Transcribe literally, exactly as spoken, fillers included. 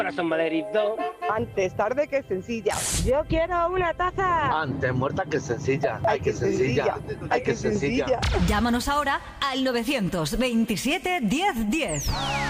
Corazón malherido. Antes tarde que sencilla. Yo quiero una taza. Antes muerta que sencilla. Ay, que sencilla. Ay, que sencilla. Llámanos ahora al novecientos veintisiete diez diez.